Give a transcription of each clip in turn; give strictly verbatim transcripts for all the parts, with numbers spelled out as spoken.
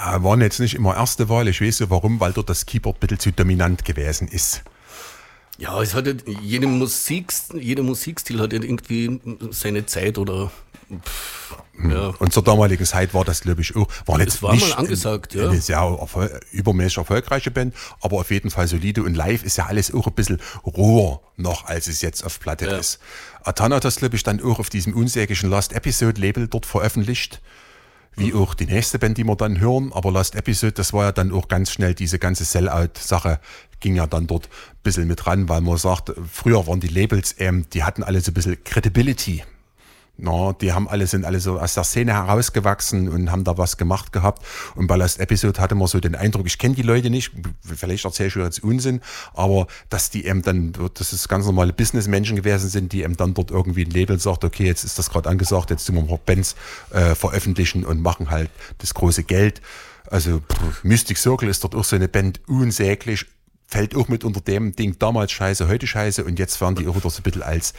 Ja, waren jetzt nicht immer erste Wahl. Ich weiß ja warum, weil dort das Keyboard ein bisschen zu dominant gewesen ist. Ja, es hat ja, jede Musik, jeder Musikstil hat ja irgendwie seine Zeit oder. Pff, ja. Und zur damaligen Zeit war das, glaube ich, auch. War jetzt es war nicht mal angesagt, eine, ja. Eine sehr erfol- übermäßig erfolgreiche Band, aber auf jeden Fall solide. Und live ist ja alles auch ein bisschen roher noch, als es jetzt auf Platte Ja. ist. Atan hat das, glaube ich, dann auch auf diesem unsäglichen Last Episode Label dort veröffentlicht. Wie auch die nächste Band, die wir dann hören. Aber Last Episode, das war ja dann auch ganz schnell, diese ganze Sellout-Sache ging ja dann dort ein bisschen mit ran, weil man sagt, früher waren die Labels, ähm, die hatten alle so ein bisschen Credibility. No, die haben alle, sind alle so aus der Szene herausgewachsen und haben da was gemacht gehabt. Und bei Last Episode hatte man so den Eindruck, ich kenne die Leute nicht, vielleicht erzähle ich jetzt Unsinn, aber dass die eben dann, dass es ganz normale Businessmenschen gewesen sind, die eben dann dort irgendwie ein Label sagt, okay, jetzt ist das gerade angesagt, jetzt tun wir mal Bands äh, veröffentlichen und machen halt das große Geld. Also pff, Mystic Circle ist dort auch so eine Band, unsäglich, fällt auch mit unter dem Ding, damals scheiße, heute scheiße, und jetzt werden die auch wieder so ein bisschen als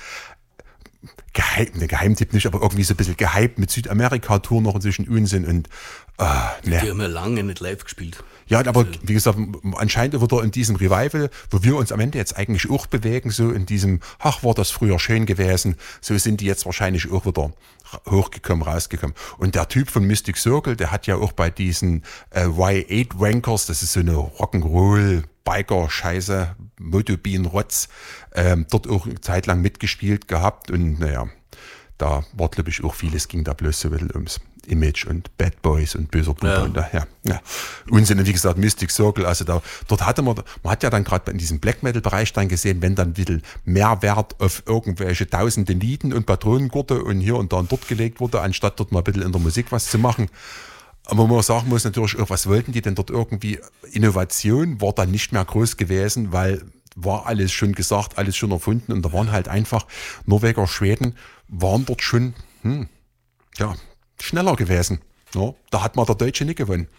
Geheim, ne, Geheimtipp nicht, aber irgendwie so ein bisschen gehypt mit Südamerika-Tour noch inzwischen Unsinn und äh, ne. Die haben ja lange nicht live gespielt. Ja, aber wie gesagt, anscheinend wieder in diesem Revival, wo wir uns am Ende jetzt eigentlich auch bewegen, so in diesem, ach, war das früher schön gewesen, so sind die jetzt wahrscheinlich auch wieder hochgekommen, rausgekommen. Und der Typ von Mystic Circle, der hat ja auch bei diesen äh, Y acht Rankers, das ist so eine Rock'n'Roll Biker-Scheiße, Motobin-Rotz, ähm, dort auch eine Zeit lang mitgespielt gehabt. Und naja, da war, glaube ich, auch vieles, ging da bloß so ein bisschen ums Image und Bad Boys und böser Bube. Ja. Und da, ja, ja. Unsinn, und wie gesagt, Mystic Circle, also da, dort hatte man, man hat ja dann gerade in diesem Black Metal-Bereich dann gesehen, wenn dann ein bisschen mehr Wert auf irgendwelche tausende Nieten und Patronengurte und hier und da und dort gelegt wurde, anstatt dort mal ein bisschen in der Musik was zu machen. Aber man sagen muss natürlich auch, was wollten die denn dort irgendwie? Innovation war dann nicht mehr groß gewesen, weil war alles schon gesagt, alles schon erfunden, und da waren halt einfach Norweger, Schweden, waren dort schon, hm, ja, schneller gewesen. Ja, da hat man der Deutsche nicht gewonnen.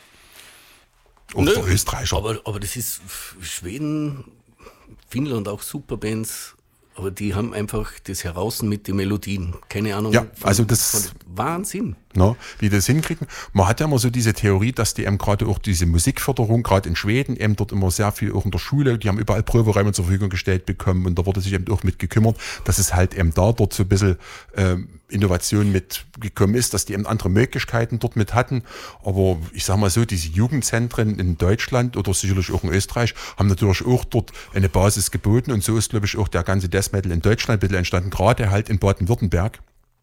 Und Nö, der Österreicher. Aber, aber das ist Schweden, Finnland auch super Bands, aber die haben einfach das heraus mit den Melodien. Keine Ahnung. Ja, von, also das- von Wahnsinn. No, wie die das hinkriegen. Man hat ja immer so diese Theorie, dass die eben gerade auch diese Musikförderung, gerade in Schweden, eben dort immer sehr viel auch in der Schule, die haben überall Proberäume zur Verfügung gestellt bekommen, und da wurde sich eben auch mit gekümmert, dass es halt eben da dort so ein bisschen ähm, Innovation mitgekommen ist, dass die eben andere Möglichkeiten dort mit hatten. Aber ich sag mal so, diese Jugendzentren in Deutschland oder sicherlich auch in Österreich haben natürlich auch dort eine Basis geboten, und so ist, glaube ich, auch der ganze Death Metal in Deutschland ein bisschen entstanden, gerade halt in Baden-Württemberg.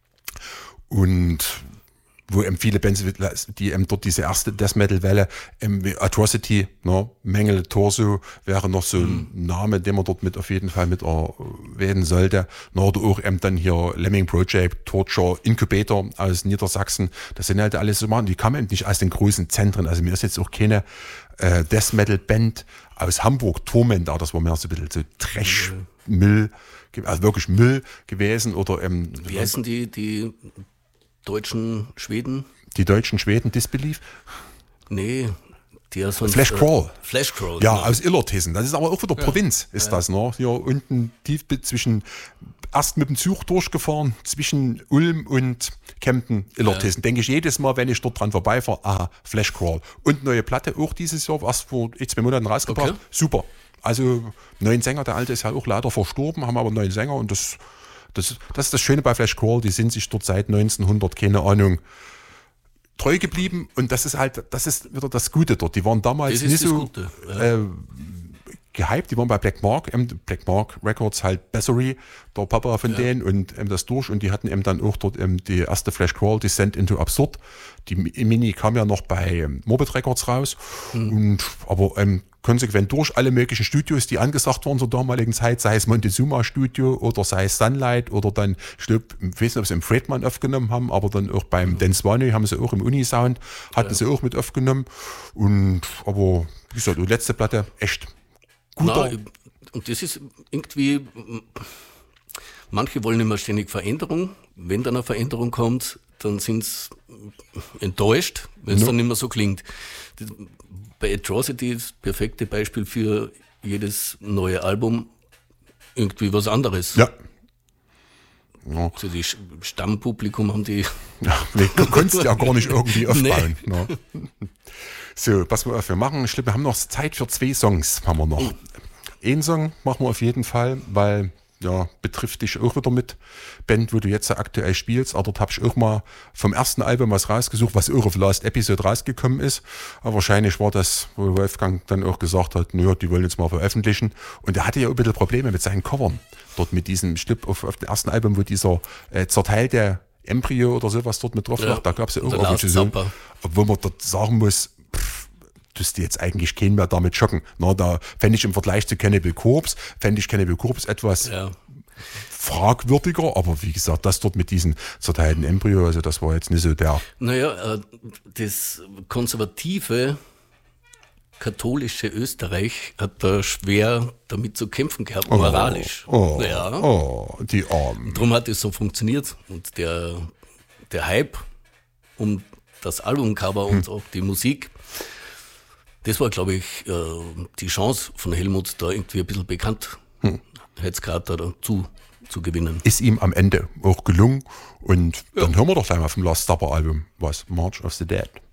Und wo eben viele Bands, die eben dort diese erste Death Metal Welle, ähm, Atrocity, ne, Mengele Torso wäre noch so ein mhm. Name, den man dort mit auf jeden Fall mit erwähnen sollte. Na, oder auch eben dann hier Lemming Project, Torture, Incubator aus Niedersachsen. Das sind halt alles so Mann, die kamen eben nicht aus den großen Zentren. Also mir ist jetzt auch keine äh, Death Metal Band aus Hamburg, Torment, das war mehr so ein bisschen so Trash, mhm. Müll, also wirklich Müll gewesen. Oder ähm, wie heißen die, die deutschen Schweden? Die deutschen Schweden, Disbelief? Nee, die ja sonst... Flash Crawl. Äh, Flash Crawl. Ja, genau. aus Illertissen. Das ist aber auch wieder ja. Provinz, ist ja. das, ne? Hier unten tief zwischen, erst mit dem Zug durchgefahren, zwischen Ulm und Kempten, Illertissen. Ja. Denke ich jedes Mal, wenn ich dort dran vorbeifahre, aha, Flash Crawl. Und neue Platte, auch dieses Jahr, erst vor zwei Monaten rausgebracht. Okay. Super. Also, neuen Sänger, der alte ist ja auch leider verstorben, haben aber einen neuen Sänger, und das... Das, das ist das Schöne bei Flash Crawl, die sind sich dort seit neunzehnhundert, keine Ahnung, treu geblieben, und das ist halt, das ist wieder das Gute dort. Die waren damals nicht so ja. äh, gehypt, die waren bei Black Mark, ähm, Black Mark Records, halt Bessery, der Papa von ja. denen, und ähm, das durch, und die hatten eben dann auch dort ähm, die erste Flash Crawl, Descent into Absurd. Die Mini kam ja noch bei ähm, Morbid Records raus, mhm. und aber ähm, konsequent durch alle möglichen Studios, die angesagt waren zur damaligen Zeit, sei es Montezuma Studio oder sei es Sunlight oder dann, ich glaube, ich weiß nicht, ob sie im Fredman aufgenommen haben, aber dann auch beim mhm. Dan Swanee haben sie auch im Unisound, hatten ja. sie auch mit aufgenommen, und aber wie gesagt, die letzte Platte, echt guter. Na, und das ist irgendwie, manche wollen immer ständig Veränderung, wenn dann eine Veränderung kommt, dann sind sie enttäuscht, wenn es no. dann nicht mehr so klingt. Bei Atrocity ist das perfekte Beispiel für jedes neue Album irgendwie was anderes. Ja. ja. Also die Stammpublikum haben die... Ja, nee, du konntest ja gar nicht irgendwie aufbauen. Nee. Ja. So, pass mal auf, wir machen, ich glaube, wir haben noch Zeit für zwei Songs, haben wir noch. Oh. Einen Song machen wir auf jeden Fall, weil, ja, betrifft dich auch wieder mit Band, wo du jetzt aktuell spielst. Aber dort habe ich auch mal vom ersten Album was rausgesucht, was auch auf Last Episode rausgekommen ist. Aber wahrscheinlich war das, wo Wolfgang dann auch gesagt hat, naja, die wollen jetzt mal veröffentlichen. Und er hatte ja auch ein bisschen Probleme mit seinen Covern. Dort mit diesem Stück auf, auf dem ersten Album, wo dieser äh, zerteilte Embryo oder sowas dort mit drauf war. Ja, da gab es ja auch irgendwelche so, obwohl man dort sagen muss, pff, tust du jetzt eigentlich keinen mehr damit schocken. Na, da fände ich im Vergleich zu Cannibal Corpse, fände ich Cannibal Corpse etwas ja. fragwürdiger, aber wie gesagt, das dort mit diesem zerteilten Embryo, also das war jetzt nicht so der... Naja, das konservative katholische Österreich hat da schwer damit zu kämpfen gehabt, oh, moralisch. Oh, ja. oh, die Armen. Darum hat es so funktioniert und der, der Hype um das Albumcover hm. und auch die Musik, das war, glaube ich, die Chance von Helmut, da irgendwie ein bisschen Bekanntheitsgrad hm. dazu zu gewinnen. Ist ihm am Ende auch gelungen und ja. dann hören wir doch gleich mal vom Last Supper Album was, March of the Dead.